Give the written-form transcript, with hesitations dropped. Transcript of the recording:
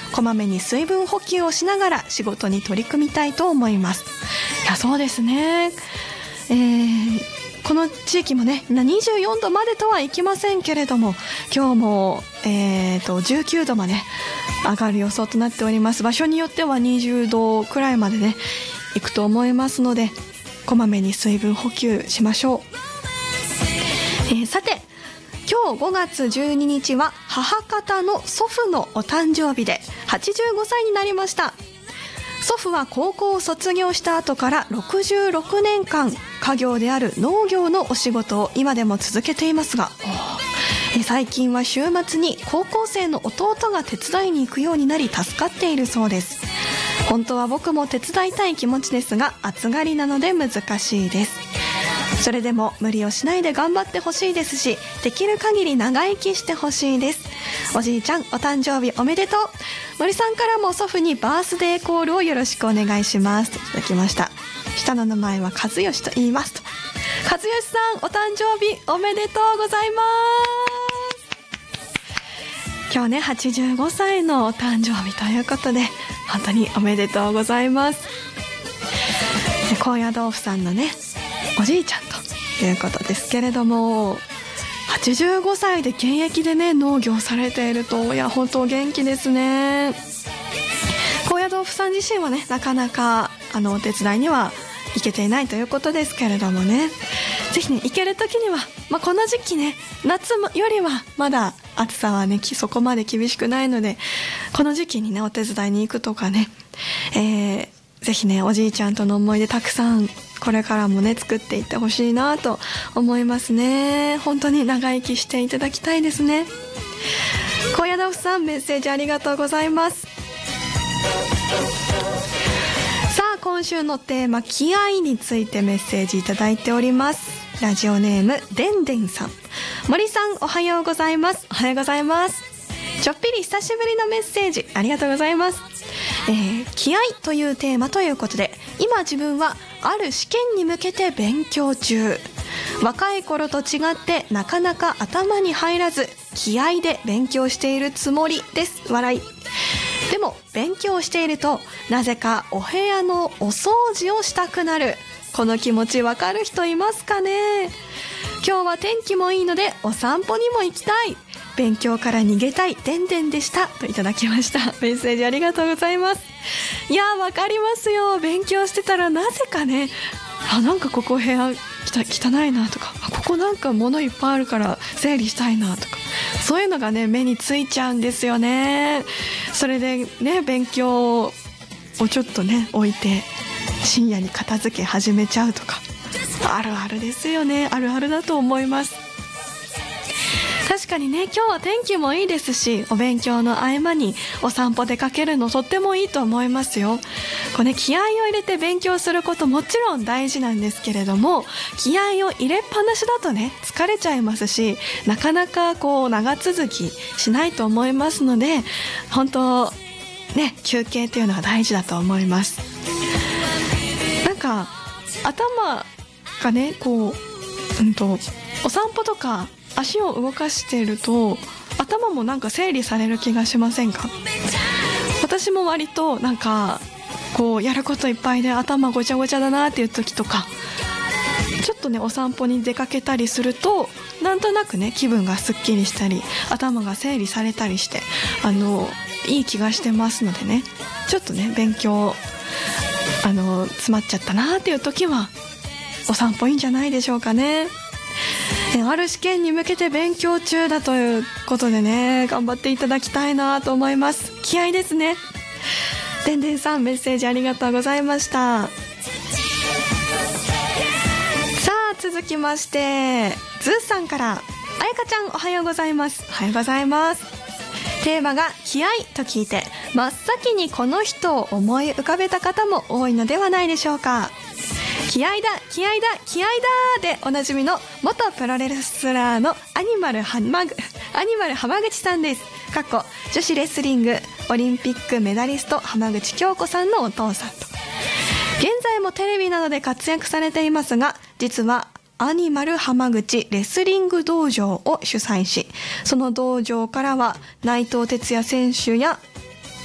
こまめに水分補給をしながら仕事に取り組みたいと思います。いや、そうですね、この地域もね24度までとはいきませんけれども、今日も、19度まで上がる予想となっております。場所によっては20度くらいまでね行くと思いますので、こまめに水分補給しましょう。さて、今日5月12日は母方の祖父のお誕生日で85歳になりました。祖父は高校を卒業した後から66年間家業である農業のお仕事を今でも続けていますが、最近は週末に高校生の弟が手伝いに行くようになり助かっているそうです。本当は僕も手伝いたい気持ちですが暑がりなので難しいです。それでも無理をしないで頑張ってほしいですし、できる限り長生きしてほしいです。おじいちゃん、お誕生日おめでとう。森さんからも祖父にバースデーコールをよろしくお願いしますといただきました。下の名前は和義と言いますと。和義さん、お誕生日おめでとうございます。今日ね85歳のお誕生日ということで本当におめでとうございます。高野豆腐さんのねおじいちゃんということですけれども、85歳で現役でね農業されていると、いや本当元気ですね。高野豆腐さん自身はねなかなかお手伝いには行けていないということですけれどもね、ぜひね行ける時には、この時期ね夏よりはまだ暑さはねそこまで厳しくないので、この時期にねお手伝いに行くとかね、ぜひねおじいちゃんとの思い出たくさんこれからもね作っていってほしいなと思いますね。本当に長生きしていただきたいですね。高野豆腐さん、メッセージありがとうございます。さあ、今週のテーマ気合についてメッセージいただいております。ラジオネームでんでんさん。森さん、おはようございます。おはようございます。ちょっぴり久しぶりのメッセージありがとうございます。気合というテーマということで、今自分はある試験に向けて勉強中。若い頃と違ってなかなか頭に入らず気合で勉強しているつもりです。笑い。でも勉強しているとなぜかお部屋のお掃除をしたくなる。この気持ちわかる人いますかね。今日は天気もいいのでお散歩にも行きたい。勉強から逃げたいでんでんでしたといただきました。メッセージありがとうございます。いやわかりますよ。勉強してたらなぜかね、なんかここ部屋汚いなとか、ここなんか物いっぱいあるから整理したいなとか、そういうのがね目についちゃうんですよね。それでね勉強をちょっとね置いて深夜に片付け始めちゃうとか、あるあるですよね。あるあるだと思います。確かにね、今日は天気もいいですし、お勉強の合間にお散歩出かけるのとってもいいと思いますよ。これね、気合を入れて勉強することもちろん大事なんですけれども、気合を入れっぱなしだとね疲れちゃいますし、なかなか長続きしないと思いますので、本当ね休憩っていうのは大事だと思います。なんか頭がねお散歩とか足を動かしていると頭もなんか整理される気がしませんか？私も割となんかやることいっぱいで頭ごちゃごちゃだなっていう時とか、ちょっとねお散歩に出かけたりするとなんとなくね気分がすっきりしたり頭が整理されたりしていい気がしてますのでね、ちょっとね勉強詰まっちゃったなっていう時はお散歩いいんじゃないでしょうかね。ある試験に向けて勉強中だということでね、頑張っていただきたいなと思います。気合ですね。でんでんさん、メッセージありがとうございました。さあ続きまして、ズーさんから、あやかちゃんおはようございます。おはようございます。テーマが気合と聞いて真っ先にこの人を思い浮かべた方も多いのではないでしょうか。気合だ気合だ気合だでおなじみの元プロレスラーのアニマル浜口さんです。女子レスリングオリンピックメダリスト浜口京子さんのお父さんと、現在もテレビなどで活躍されていますが、実はアニマル浜口レスリング道場を主催し、その道場からは内藤哲也選手や